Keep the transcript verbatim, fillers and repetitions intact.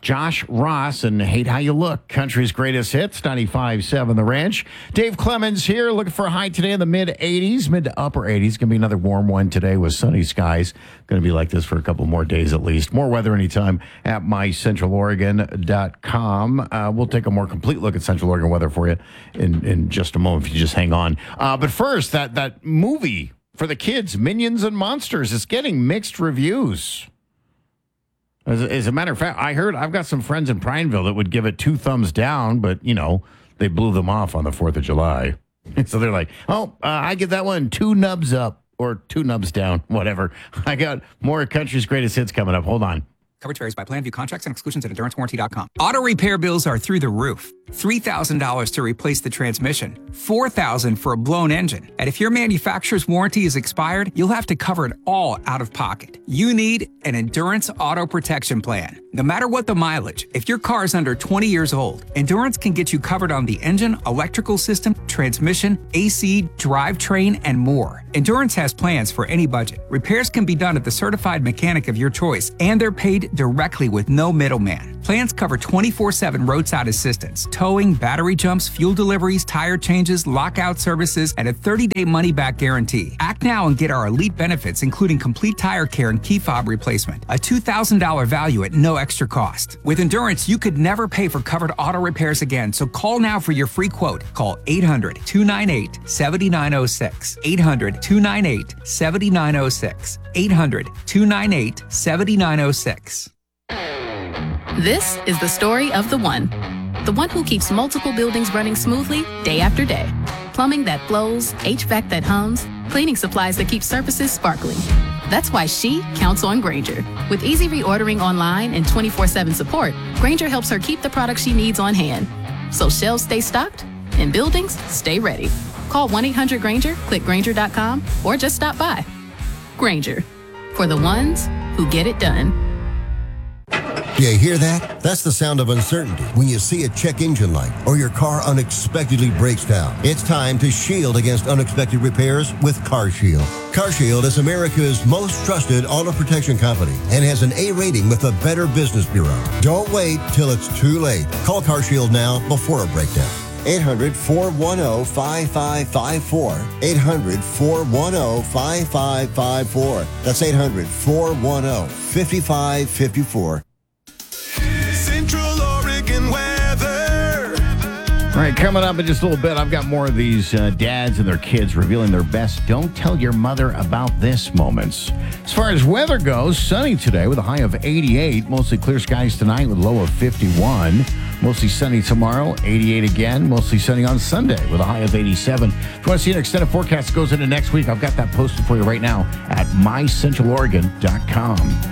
Josh Ross and Hate How You Look. Country's greatest hits, ninety-five point seven The Ranch. Dave Clemens here, looking for a high today in the mid eighties, mid to upper eighties. Going to be another warm one today with sunny skies. Going to be like this for a couple more days at least. More weather anytime at my central oregon dot com. Uh, we'll take a more complete look at Central Oregon weather for you in, in just a moment if you just hang on. Uh, but first, that, that movie for the kids, Minions and Monsters, is getting mixed reviews. As, as a matter of fact, I heard I've got some friends in Prineville that would give it two thumbs down, but, you know, they blew them off on the fourth of July. So they're like, oh, uh, I give that one two nubs up or two nubs down, whatever. I got more Country's Greatest Hits coming up. Hold on. Coverage varies by plan. View contracts and exclusions at endurance warranty dot com. Auto repair bills are through the roof. three thousand dollars to replace the transmission, four thousand dollars for a blown engine. And if your manufacturer's warranty is expired, you'll have to cover it all out of pocket. You need an Endurance Auto Protection Plan. No matter what the mileage, if your car is under twenty years old, Endurance can get you covered on the engine, electrical system, transmission, A C, drivetrain, and more. Endurance has plans for any budget. Repairs can be done at the certified mechanic of your choice, and they're paid directly with no middleman. Plans cover twenty-four seven roadside assistance, towing, battery jumps, fuel deliveries, tire changes, lockout services, and a thirty-day money-back guarantee. Act now and get our elite benefits, including complete tire care and key fob replacement. A two thousand dollars value at no extra cost. With Endurance, you could never pay for covered auto repairs again, so call now for your free quote. Call eight hundred, two nine eight, seven nine zero six. eight hundred, two nine eight, seven nine zero six. eight hundred, two nine eight, seven nine zero six. This is the story of the one. The one who keeps multiple buildings running smoothly day after day. Plumbing that flows, H V A C that hums, cleaning supplies that keep surfaces sparkling. That's why she counts on Grainger. With easy reordering online and twenty-four seven support, Grainger helps her keep the products she needs on hand. So shelves stay stocked and buildings stay ready. Call one eight hundred Grainger, click Grainger dot com, or just stop by. Grainger, for the ones who get it done. You hear that? That's the sound of uncertainty when you see a check engine light or your car unexpectedly breaks down. It's time to shield against unexpected repairs with CarShield. CarShield is America's most trusted auto protection company and has an A rating with the Better Business Bureau. Don't wait till it's too late. Call CarShield now before a breakdown. eight hundred, four one zero, five five five four. eight hundred, four one zero, five five five four. That's eight hundred, four one zero, five five five four. Central Oregon weather. All right, coming up in just a little bit, I've got more of these uh, dads and their kids revealing their best "don't tell your mother about this" moments. As far as weather goes, sunny today with a high of eighty-eight. Mostly clear skies tonight with a low of fifty-one. Mostly sunny tomorrow, eighty-eight again. Mostly sunny on Sunday with a high of eighty-seven. If you want to see an extended forecast that goes into next week, I've got that posted for you right now at my central oregon dot com.